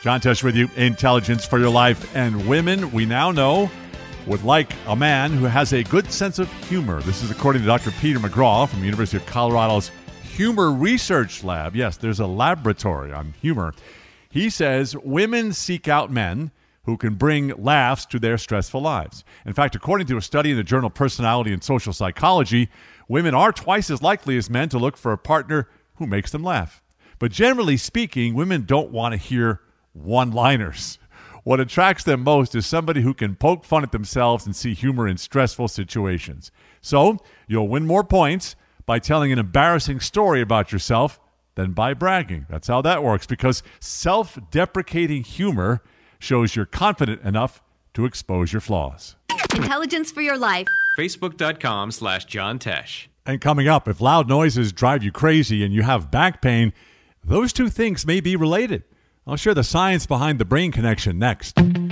John Tesh with you, Intelligence for Your Life. And women, we now know, would like a man who has a good sense of humor. This is according to Dr. Peter McGraw from the University of Colorado's Humor Research Lab. Yes, there's a laboratory on humor. He says women seek out men who can bring laughs to their stressful lives. In fact, according to a study in the journal Personality and Social Psychology, women are twice as likely as men to look for a partner who makes them laugh. But generally speaking, women don't want to hear one-liners. What attracts them most is somebody who can poke fun at themselves and see humor in stressful situations. So you'll win more points by telling an embarrassing story about yourself than by bragging. That's how that works, because self-deprecating humor shows you're confident enough to expose your flaws. Intelligence for Your Life. Facebook.com/John Tesh. And coming up, if loud noises drive you crazy and you have back pain, those two things may be related. I'll share the science behind the brain connection next.